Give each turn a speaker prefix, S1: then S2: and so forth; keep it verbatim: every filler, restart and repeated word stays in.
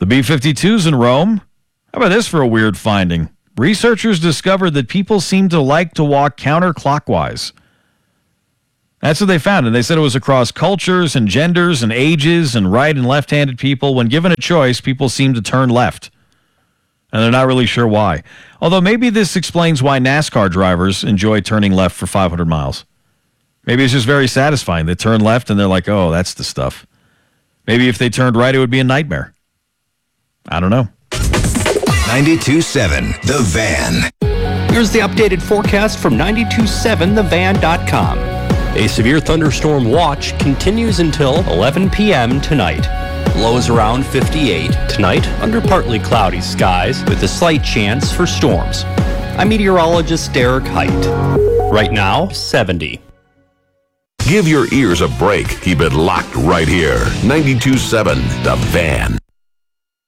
S1: B fifty-twos in Rome. How about this for a weird finding? Researchers discovered that people seem to like to walk counterclockwise. That's what they found, and they said it was across cultures and genders and ages and right and left-handed people. When given a choice, people seem to turn left, and they're not really sure why. Although maybe this explains why NASCAR drivers enjoy turning left for five hundred miles. Maybe it's just very satisfying. They turn left, and they're like, oh, that's the stuff. Maybe if they turned right, it would be a nightmare. I don't know.
S2: ninety-two point seven The Van.
S3: Here's the updated forecast from ninety-two point seven the van dot com. A severe thunderstorm watch continues until eleven p.m. tonight. Lows around fifty-eight. Tonight, under partly cloudy skies with a slight chance for storms. I'm meteorologist Derek Height. Right now, seventy.
S4: Give your ears a break. Keep it locked right here. ninety-two point seven The Van.